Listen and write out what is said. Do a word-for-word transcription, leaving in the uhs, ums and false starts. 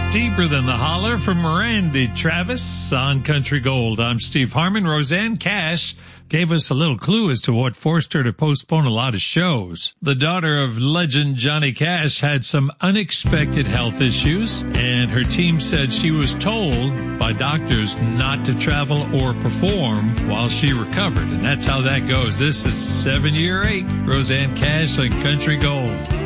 Deeper Than the Holler from Randy Travis on Country Gold. I'm Steve Harmon. Roseanne Cash gave us a little clue as to what forced her to postpone a lot of shows. The daughter of legend Johnny Cash had some unexpected health issues, and her team said she was told by doctors not to travel or perform while she recovered. And that's how that goes. This is seven year eight. Roseanne Cash on Country Gold.